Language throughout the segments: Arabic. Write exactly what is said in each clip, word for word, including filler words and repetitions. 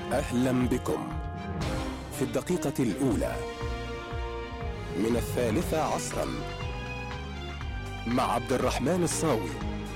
أهلا بكم في الدقيقة الأولى من الثالثة عصرا مع عبد الرحمن الصاوي.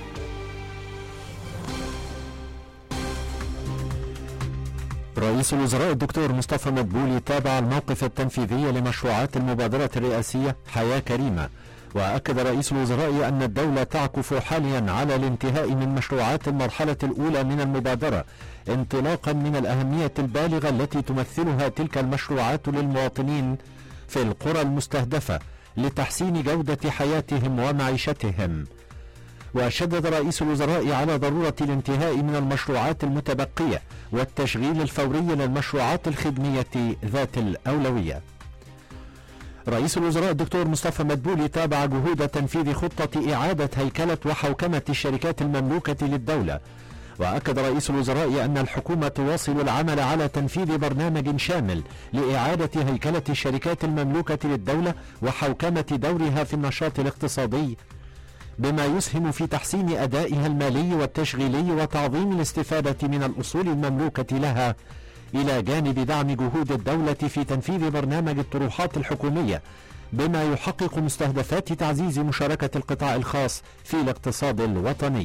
رئيس الوزراء الدكتور مصطفى مدبولي تابع الموقف التنفيذي لمشروعات المبادرة الرئاسية حياة كريمة، وأكد رئيس الوزراء أن الدولة تعكف حاليا على الانتهاء من مشروعات المرحلة الأولى من المبادرة، انطلاقا من الأهمية البالغة التي تمثلها تلك المشروعات للمواطنين في القرى المستهدفة لتحسين جودة حياتهم ومعيشتهم. وشدد رئيس الوزراء على ضرورة الانتهاء من المشروعات المتبقية والتشغيل الفوري للمشروعات الخدمية ذات الأولوية. رئيس الوزراء الدكتور مصطفى مدبولي تابع جهود تنفيذ خطة إعادة هيكلة وحوكمة الشركات المملوكة للدولة، وأكد رئيس الوزراء أن الحكومة تواصل العمل على تنفيذ برنامج شامل لإعادة هيكلة الشركات المملوكة للدولة وحوكمة دورها في النشاط الاقتصادي، بما يسهم في تحسين أدائها المالي والتشغيلي وتعظيم الاستفادة من الأصول المملوكة لها، إلى جانب دعم جهود الدولة في تنفيذ برنامج الطروحات الحكومية بما يحقق مستهدفات تعزيز مشاركة القطاع الخاص في الاقتصاد الوطني.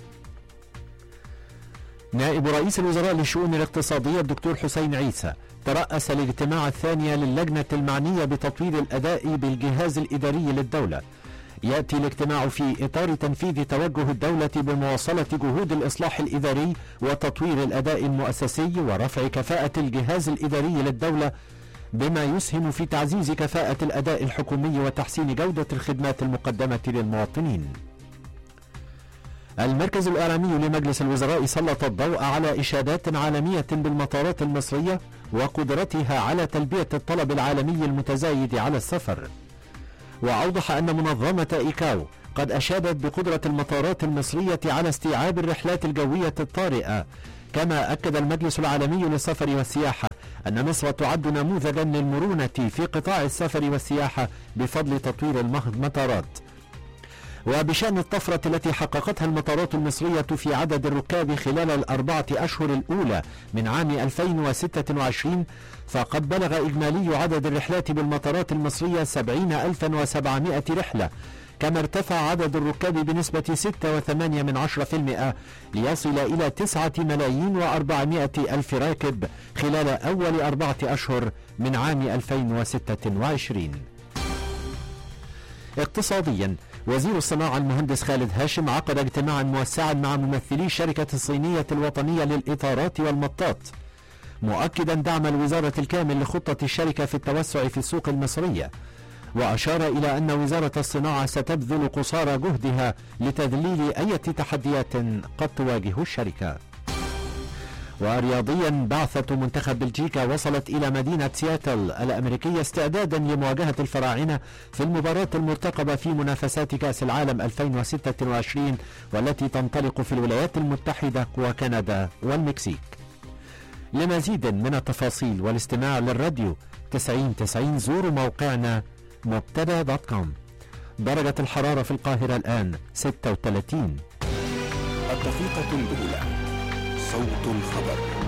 نائب رئيس الوزراء للشؤون الاقتصادية الدكتور حسين عيسى ترأس الاجتماع الثاني للجنة المعنية بتطوير الأداء بالجهاز الإداري للدولة. يأتي الاجتماع في إطار تنفيذ توجه الدولة بمواصلة جهود الإصلاح الإداري وتطوير الأداء المؤسسي ورفع كفاءة الجهاز الإداري للدولة، بما يسهم في تعزيز كفاءة الأداء الحكومي وتحسين جودة الخدمات المقدمة للمواطنين. المركز الإعلامي لمجلس الوزراء سلط الضوء على إشادات عالمية بالمطارات المصرية وقدرتها على تلبية الطلب العالمي المتزايد على السفر، وأوضح أن منظمة إيكاو قد أشادت بقدرة المطارات المصرية على استيعاب الرحلات الجوية الطارئة. كما أكد المجلس العالمي للسفر والسياحة أن مصر تعد نموذجا للمرونة في قطاع السفر والسياحة بفضل تطوير المطارات. وبشأن الطفرة التي حققتها المطارات المصرية في عدد الركاب خلال الأربعة أشهر الأولى من عام ألفين وستة وعشرين، فقد بلغ إجمالي عدد الرحلات بالمطارات المصرية سبعين ألفا وسبعمائة رحلة، كما ارتفع عدد الركاب بنسبة ستة وثمانية من عشرة بالمئة ليصل إلى تسعة ملايين وأربعمائة ألف راكب خلال أول أربعة أشهر من عام ألفين وستة وعشرين. اقتصاديا، وزير الصناعة المهندس خالد هاشم عقد اجتماعا موسعا مع ممثلي الشركة الصينية الوطنية للإطارات والمطاط، مؤكدا دعم الوزارة الكامل لخطة الشركة في التوسع في السوق المصرية، وأشار إلى أن وزارة الصناعة ستبذل قصارى جهدها لتذليل أي تحديات قد تواجه الشركة. ورياضيا، بعثة منتخب بلجيكا وصلت إلى مدينة سياتل الأمريكية استعدادا لمواجهة الفراعنة في المباراة المرتقبة في منافسات كأس العالم ألفين وستة وعشرين، والتي تنطلق في الولايات المتحدة وكندا والمكسيك. لمزيد من التفاصيل والاستماع للراديو تسعين تسعين زوروا موقعنا مبتدا دوت كوم. درجة الحرارة في القاهرة الآن ستة وثلاثين. الدقيقة الأولى، صوت الخبر.